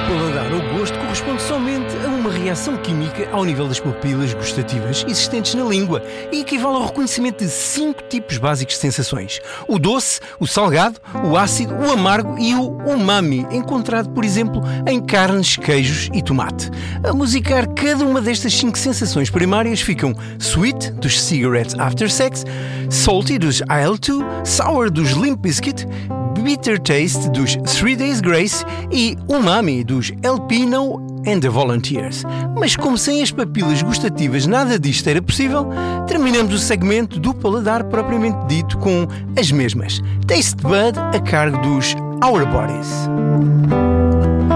paladar ou gosto corresponde somente a uma reação química ao nível das papilas gustativas existentes na língua e equivale ao reconhecimento de 5 tipos básicos de sensações: o doce, o salgado, o ácido, o amargo e o umami, encontrado, por exemplo, em carnes, queijos e tomate. A musicar cada uma destas 5 sensações primárias ficam sweet, dos Cigarettes After Sex, salty, dos IL-2, sour, dos Limp Bizkit, bitter taste, dos 3 Days Grace e umami, dos El Pino and the Volunteers. Mas como sem as papilas gustativas nada disto era possível, terminamos o segmento do paladar propriamente dito com as mesmas Taste Bud a cargo dos Our Bodies.